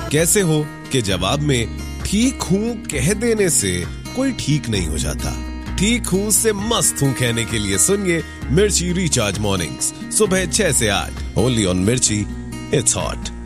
कैसे हो कि जवाब में ठीक हूँ कह देने से कोई ठीक नहीं हो जाता। ठीक हूँ से मस्त हूँ कहने के लिए सुनिए मिर्ची रिचार्ज मॉर्निंग्स सुबह 6 से 8 ओनली ऑन मिर्ची, इट्स हॉट।